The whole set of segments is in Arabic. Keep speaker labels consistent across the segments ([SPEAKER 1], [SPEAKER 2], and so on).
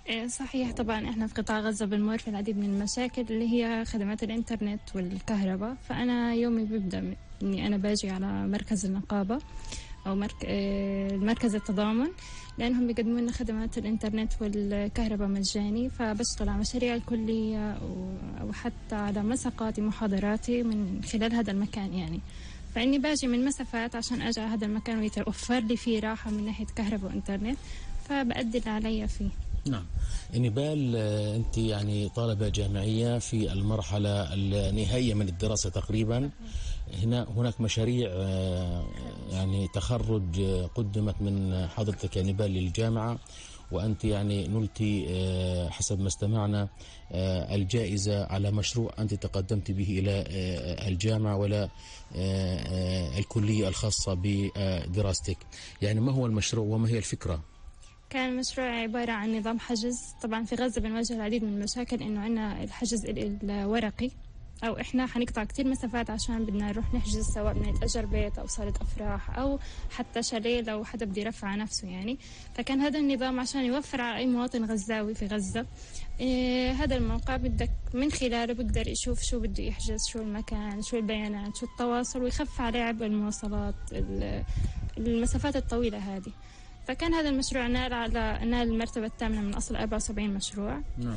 [SPEAKER 1] صحيح. طبعا احنا في قطاع غزة بنمر في العديد من المشاكل اللي هي خدمات الانترنت والكهرباء. فانا يومي بيبدأ اني انا باجي على مركز النقابة او مركز التضامن، لانهم بيقدموا لنا خدمات الانترنت والكهرباء مجاني. فبشتغل على مشاريع الكلية وحتى على مساقاتي محاضراتي من خلال هذا المكان يعني. فاني باجي من مسافات عشان اجي على هذا المكان ويتوفر لي فيه راحة من ناحية كهرباء وانترنت، فبأدي اللي علي فيه.
[SPEAKER 2] نعم. نبال، أنت يعني طالبة جامعية في المرحلة النهائية من الدراسة تقريبا. هناك مشاريع يعني تخرج قدمت من حضرتك يا نبال للجامعة، وأنت يعني نلتي حسب ما استمعنا الجائزة على مشروع أنت تقدمت به إلى الجامعة ولا الكلية الخاصة بدراستك. يعني ما هو المشروع وما هي الفكرة؟
[SPEAKER 1] كان المشروع عبارة عن نظام حجز. طبعا في غزة بنواجه العديد من المشاكل، إنه عنا الحجز الورقي، أو إحنا حنقطع كتير مسافات عشان بدنا نروح نحجز، سواء بدنا نتأجر بيت أو صالة أفراح أو حتى شاليه لو حدا بده يرفع عن نفسه يعني. فكان هذا النظام عشان يوفر على أي مواطن غزاوي في غزة هذا الموقع بدك من خلاله بقدر يشوف شو بده يحجز، شو المكان، شو البيانات، شو التواصل، ويخف عليه عبء المواصلات المسافات الطويلة هذه. فكان هذا المشروع نال المرتبة الثامنة من أصل 74 مشروع.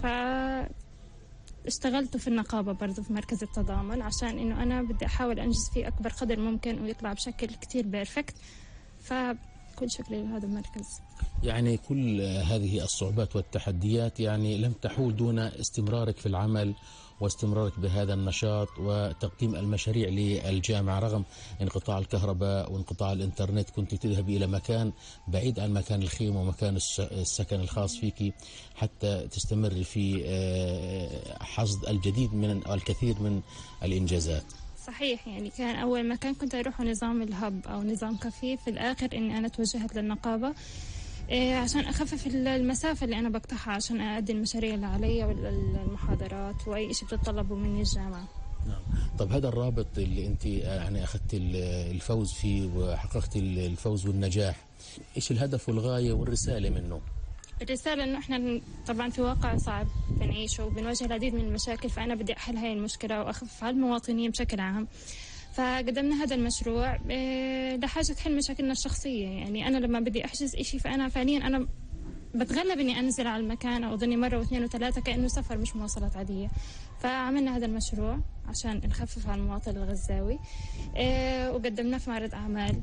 [SPEAKER 1] اشتغلت في النقابة برضو في مركز التضامن، عشان إنه أنا بدي أحاول أنجز فيه أكبر قدر ممكن ويطلع بشكل كتير بيرفكت. فكل شكري لهذا المركز. يعني
[SPEAKER 2] كل هذه الصعوبات والتحديات يعني لم تحول دون استمرارك في العمل واستمرارك بهذا النشاط وتقديم المشاريع للجامعة. رغم انقطاع الكهرباء وانقطاع الانترنت كنت تذهب إلى مكان بعيد عن مكان الخيمة ومكان السكن الخاص فيك حتى تستمر في حصد الكثير من الإنجازات.
[SPEAKER 1] صحيح. يعني كان أول مكان كنت أروح نظام الهب أو نظام كافيه، في الآخر إني أنا توجهت للنقابة عشان أخفف المسافة اللي أنا بقطعها عشان أؤدي المشاريع اللي علي والمحاضرات وأي شيء بتطلبه مني الجامعة.
[SPEAKER 2] نعم. طب هذا الرابط اللي أنت يعني أخذت الفوز فيه وحققت الفوز والنجاح، إيش الهدف والغاية والرسالة منه؟
[SPEAKER 1] الرسالة إنه إحنا طبعا في واقع صعب بنعيشه وبنواجه العديد من المشاكل، فأنا بدي أحل هاي المشكلة وأخفف على المواطنين بشكل عام. فقدمنا هذا المشروع لحاجة تحل مشاكلنا الشخصية. يعني أنا لما بدي أحجز إشي فأنا فعليا أنا بتغلب إني أنزل على المكان أو أظني مرة واثنين وثلاثة كأنه سفر مش مواصلات عادية. فعملنا هذا المشروع عشان نخفف على المواطن الغزاوي وقدمناه في معرض أعمال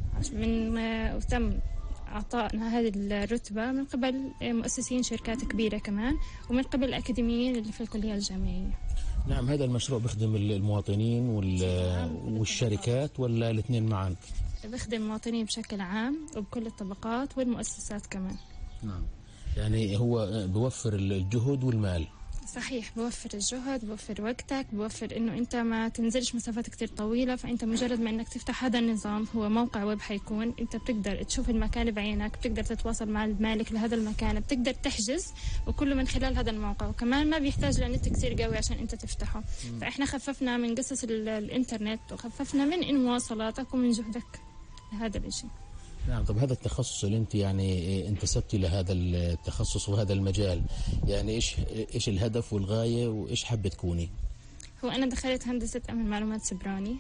[SPEAKER 1] وتم أعطائنا هذه الرتبة من قبل مؤسسين شركات كبيرة كمان ومن قبل الأكاديميين اللي في الكلية الجامعية.
[SPEAKER 2] نعم. هذا المشروع بيخدم المواطنين والشركات ولا الاثنين معا؟
[SPEAKER 1] بيخدم المواطنين بشكل عام وبكل الطبقات والمؤسسات كمان.
[SPEAKER 2] نعم. يعني هو بوفر الجهد والمال.
[SPEAKER 1] صحيح. بوفر الجهد، بوفر وقتك، بوفر انه انت ما تنزلش مسافات كتير طويلة. فانت مجرد ما انك تفتح هذا النظام، هو موقع ويب حيكون، انت بتقدر تشوف المكان بعينك، بتقدر تتواصل مع المالك لهذا المكان، بتقدر تحجز، وكله من خلال هذا الموقع. وكمان ما بيحتاج لنت كتير قوي عشان انت تفتحه. فاحنا خففنا من قصص الانترنت وخففنا من مواصلاتك ومن جهدك لهذا الاشي.
[SPEAKER 2] نعم. طب هذا التخصص اللي انت يعني انتسبتي لهذا التخصص وهذا المجال، يعني ايش الهدف والغاية وايش حابة تكوني؟
[SPEAKER 1] هو انا دخلت هندسة امن معلومات سبراني.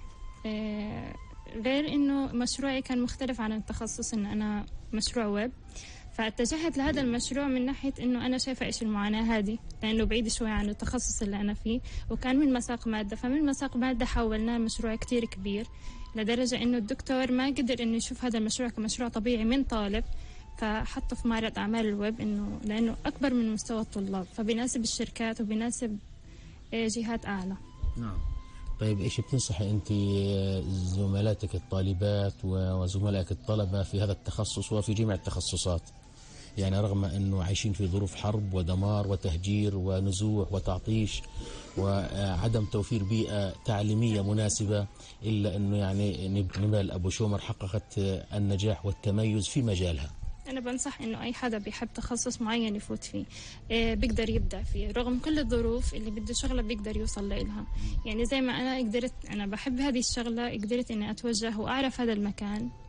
[SPEAKER 1] غير انه مشروعي كان مختلف عن التخصص، ان انا مشروع ويب. فاتجهت لهذا المشروع من ناحية انه انا شايفة ايش المعاناة هذه، لانه بعيد شوي عن التخصص اللي انا فيه، وكان من مساق مادة. فمن مساق مادة حولناه مشروع كتير كبير لدرجة انه الدكتور ما قدر انه يشوف هذا المشروع كمشروع طبيعي من طالب، فحطه في معرض اعمال الويب لانه اكبر من مستوى الطلاب، فبيناسب الشركات وبيناسب جهات اعلى.
[SPEAKER 2] نعم. طيب ايش بتنصحي انت زملاتك الطالبات وزملائك الطلبة في هذا التخصص وفي جميع التخصصات؟ يعني رغم أنه عايشين في ظروف حرب ودمار وتهجير ونزوح وتعطيش وعدم توفير بيئة تعليمية مناسبة، إلا أنه يعني نبال أبو شومر حققت النجاح والتميز في مجالها.
[SPEAKER 1] أنا بنصح إنه أي حدا بيحب تخصص معين يفوت فيه بيقدر يبدع فيه رغم كل الظروف اللي بده شغلة بيقدر يوصل لها. يعني زي ما أنا قدرت، أنا بحب هذه الشغلة، قدرت إني أتوجه وأعرف هذا المكان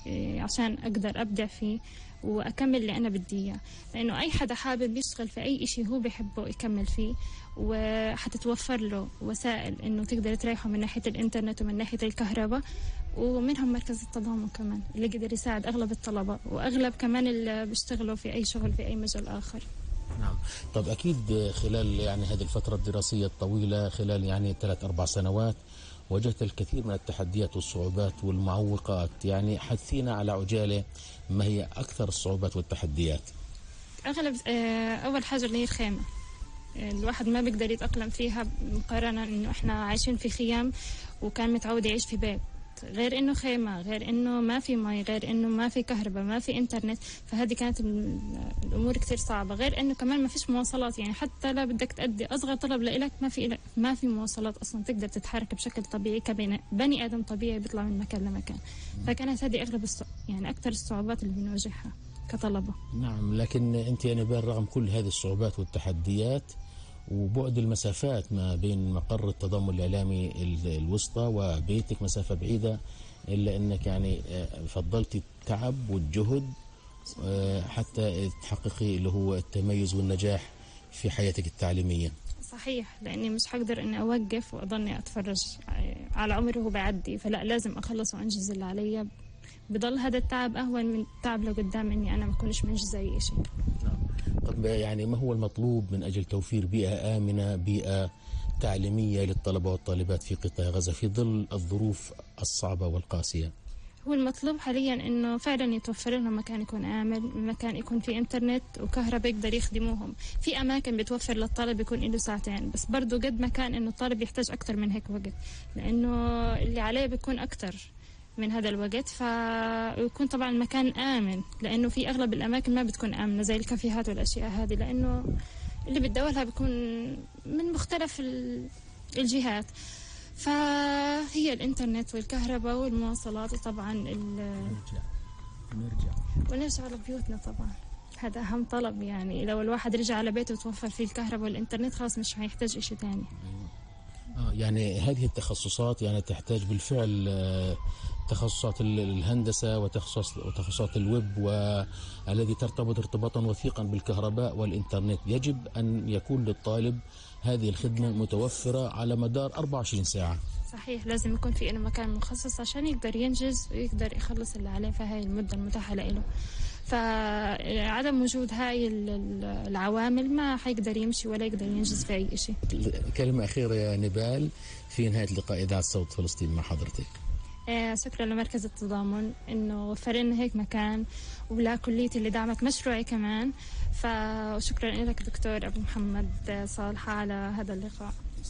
[SPEAKER 1] عشان أقدر أبدع فيه وأكمل اللي أنا بدي إياه. لأنه أي حدا حابب يشتغل في أي إشي هو بيحبه يكمل فيه، وحتتوفر له وسائل إنه تقدر تريحه من ناحية الإنترنت ومن ناحية الكهرباء، ومنهم مركز التضامن كمان اللي قدر يساعد أغلب الطلبة وأغلب كمان اللي بيشتغلوا في أي شغل في أي مجال آخر.
[SPEAKER 2] نعم. طب أكيد خلال يعني هذه الفترة الدراسية الطويلة، خلال يعني 3-4 سنوات، واجهت الكثير من التحديات والصعوبات والمعوقات. يعني حدثينا على عجالة ما هي أكثر الصعوبات والتحديات؟
[SPEAKER 1] أغلب أول حاجة اللي هي الخيمة، الواحد ما بيقدر يتأقلم فيها مقارنة إنه إحنا عايشين في خيام وكان متعود يعيش في بيت، غير إنه خيمة، غير إنه ما في مي، غير إنه ما في كهرباء، ما في إنترنت. فهذه كانت الأمور كتير صعبة، غير إنه كمان ما فيش مواصلات. يعني حتى لا بدك تأدي أصغر طلب لإلك ما في مواصلات أصلا تقدر تتحرك بشكل طبيعي كبني آدم طبيعي بيطلع من مكان لمكان. فكانت هذه أغلب يعني أكثر الصعوبات اللي بنواجهها كطلبة.
[SPEAKER 2] نعم. لكن أنت يعني بالرغم كل هذه الصعوبات والتحديات وبعد المسافات ما بين مقر التضامن الإعلامي الوسطى وبيتك مسافة بعيدة، إلا أنك يعني فضلت التعب والجهد حتى تحققي اللي هو التميز والنجاح في حياتك التعليمية.
[SPEAKER 1] صحيح، لأني مش حقدر إني أوقف وأضلني أتفرج على عمري وهو بعدي، فلا لازم أخلص وأنجز اللي علي. بضل هذا التعب أهون من التعب لقدام إني أنا ما أكونش منجزة أي شيء.
[SPEAKER 2] نعم. طب يعني ما هو المطلوب من أجل توفير بيئة آمنة، بيئة تعليمية للطلبة والطالبات في قطاع غزة في ظل الظروف الصعبة والقاسية؟
[SPEAKER 1] هو المطلوب حاليا إنه فعلا يتوفر لهم مكان يكون آمن، مكان يكون فيه إنترنت وكهرباء يقدر يخدموهم. في أماكن بتوفر للطالب يكون له ساعتين بس، برضو قد ما كان إنه الطالب يحتاج أكتر من هيك وقت، لأنه اللي عليه بيكون أكتر من هذا الوقت. فيكون طبعا المكان آمن، لأنه في أغلب الأماكن ما بتكون آمنة زي الكافيهات والأشياء هذه، لأنه اللي بتدورها بيكون من مختلف الجهات. فهي الإنترنت والكهرباء والمواصلات، وطبعا ونرجع لبيوتنا. طبعا هذا أهم طلب، يعني لو الواحد رجع على بيته وتوفر فيه الكهرباء والإنترنت خلاص مش هيحتاج إشي تاني.
[SPEAKER 2] يعني هذه التخصصات يعني تحتاج بالفعل تخصصات الهندسة وتخصصات الويب، والذي ترتبط ارتباطا وثيقا بالكهرباء والإنترنت. يجب أن يكون للطالب هذه الخدمة متوفرة على مدار 24 ساعة.
[SPEAKER 1] صحيح، لازم يكون في مكان مخصص عشان يقدر ينجز ويقدر يخلص اللي عليه في هاي المدة المتاحة له. فعدم وجود هاي العوامل ما حيقدر يمشي ولا يقدر ينجز في أي شيء.
[SPEAKER 2] كلمة أخيرة يا نبال في نهاية لقاء إذاعة صوت فلسطين مع حضرتك.
[SPEAKER 1] شكرا لمركز التضامن إنه وفر لنا هيك مكان، ولا كليتي اللي دعمت مشروعي كمان. فشكرا لك دكتور أبو محمد صالحة على هذا اللقاء.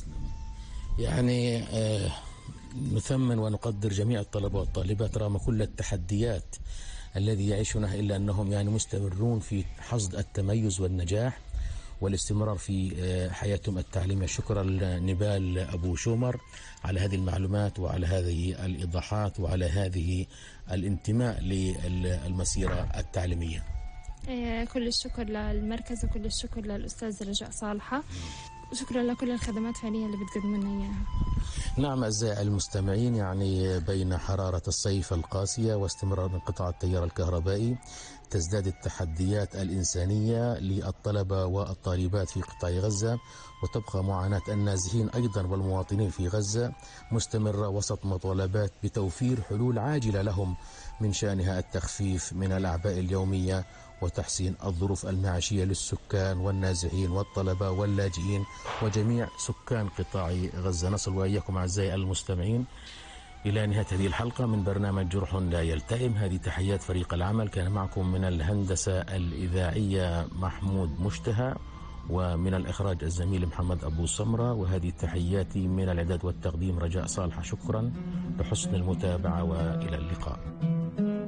[SPEAKER 2] يعني نثمن ونقدر جميع الطلبة والطالبات رغم كل التحديات الذي يعيشونها، إلا أنهم يعني مستمرون في حصد التميز والنجاح والاستمرار في حياتهم التعليمية. شكرا لنبال أبو شومر على هذه المعلومات وعلى هذه الإيضاحات وعلى هذه الانتماء للمسيرة التعليمية.
[SPEAKER 1] كل الشكر للمركز وكل الشكر للأستاذ رجاء صالحة، وشكرا لكل الخدمات فعليا اللي بتقدموا لنا إياها.
[SPEAKER 2] نعم أعزائي المستمعين، يعني بين حرارة الصيف القاسية واستمرار انقطاع التيار الكهربائي تزداد التحديات الإنسانية للطلبة والطالبات في قطاع غزة، وتبقى معاناة النازحين أيضا والمواطنين في غزة مستمرة وسط مطالبات بتوفير حلول عاجلة لهم من شأنها التخفيف من الأعباء اليومية وتحسين الظروف المعيشية للسكان والنازحين والطلبة واللاجئين وجميع سكان قطاع غزة. نصل وإياكم أعزائي المستمعين إلى نهاية هذه الحلقة من برنامج جرح لا يلتئم. هذه تحيات فريق العمل، كان معكم من الهندسة الإذاعية محمود مشتهى، ومن الإخراج الزميل محمد أبو سمرة، وهذه تحياتي من الإعداد والتقديم رجاء صالحة. شكرا لحسن المتابعة وإلى اللقاء.